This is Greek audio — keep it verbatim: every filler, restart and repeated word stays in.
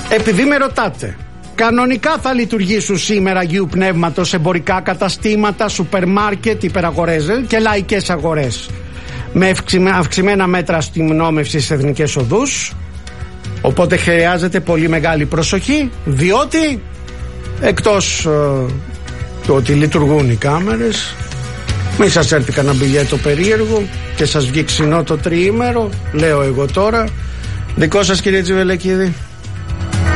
Επειδή με ρωτάτε, κανονικά θα λειτουργήσουν σήμερα Αγίου Πνεύματος εμπορικά καταστήματα, σούπερ μάρκετ, υπεραγορές και λαϊκές αγορές με αυξημένα μέτρα αστυνόμευσης στις εθνικές οδούς. Οπότε χρειάζεται πολύ μεγάλη προσοχή, διότι εκτός ε, του ότι λειτουργούν οι κάμερες, μη σας έρθει κανένα μπιλιέτο περίεργο και σας βγει ξινό το τριήμερο, λέω εγώ τώρα. Δικό σας, κύριε Τζιβελεκίδη.